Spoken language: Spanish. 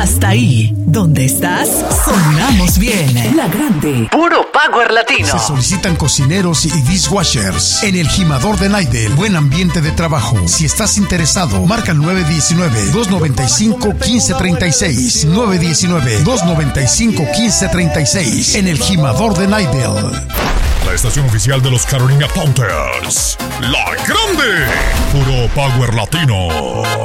Hasta ahí, donde estás, sonamos bien. La Grande, puro Power Latino. Se solicitan cocineros y dishwashers en el Jimador de Naidel. Buen ambiente de trabajo. Si estás interesado, marca el 919-295-1536. 919-295-1536 en el Jimador de Naidel. La estación oficial de los Carolina Panthers. La Grande, puro Power Latino.